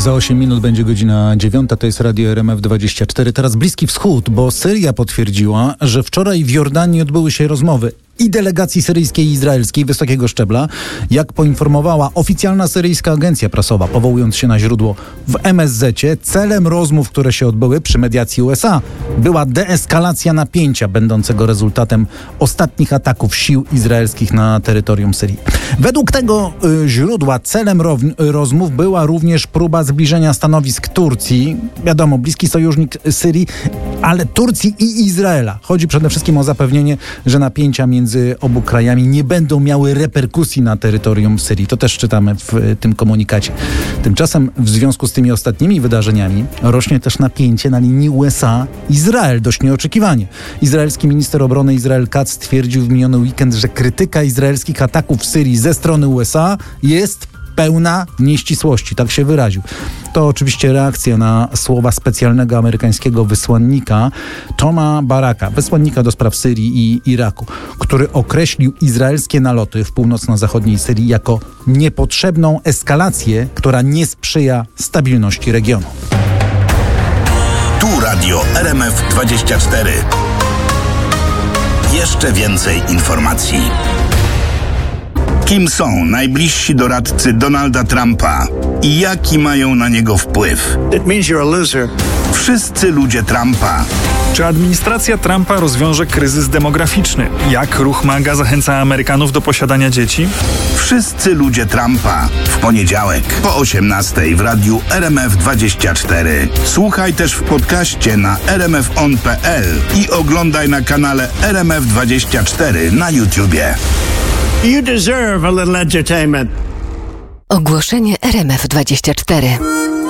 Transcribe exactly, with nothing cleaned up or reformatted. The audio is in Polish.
Za osiem minut będzie godzina dziewiąta, to jest Radio R M F dwadzieścia cztery. Teraz Bliski Wschód, bo Syria potwierdziła, że wczoraj w Jordanii odbyły się rozmowy i delegacji syryjskiej i izraelskiej wysokiego szczebla. Jak poinformowała oficjalna syryjska agencja prasowa, powołując się na źródło w M S Z-cie, celem rozmów, które się odbyły przy mediacji U S A, była deeskalacja napięcia będącego rezultatem ostatnich ataków sił izraelskich na terytorium Syrii. Według tego y, źródła celem row, rozmów była również próba zbliżenia stanowisk Turcji, wiadomo, bliski sojusznik Syrii, ale Turcji i Izraela. Chodzi przede wszystkim o zapewnienie, że napięcia między obu krajami nie będą miały reperkusji na terytorium Syrii. To też czytamy w y, tym komunikacie. Tymczasem w związku z tymi ostatnimi wydarzeniami rośnie też napięcie na linii U S A-Izrael, dość nieoczekiwanie. Izraelski minister obrony Israel Katz stwierdził w miniony weekend, że krytyka izraelskich ataków w Syrii ze strony U S A jest pełna nieścisłości, tak się wyraził. To oczywiście reakcja na słowa specjalnego amerykańskiego wysłannika Toma Baraka, wysłannika do spraw Syrii i Iraku, który określił izraelskie naloty w północno-zachodniej Syrii jako niepotrzebną eskalację, która nie sprzyja stabilności regionu. Tu Radio R M F dwadzieścia cztery. Jeszcze więcej informacji. Kim są najbliżsi doradcy Donalda Trumpa i jaki mają na niego wpływ? It means you're a loser. Wszyscy ludzie Trumpa. Czy administracja Trumpa rozwiąże kryzys demograficzny? Jak ruch MAGA zachęca Amerykanów do posiadania dzieci? Wszyscy ludzie Trumpa. W poniedziałek po osiemnastej w radiu R M F dwadzieścia cztery. Słuchaj też w podcaście na r m f on kropka p l i oglądaj na kanale R M F dwadzieścia cztery na YouTubie. You deserve a little entertainment. Ogłoszenie R M F dwadzieścia cztery.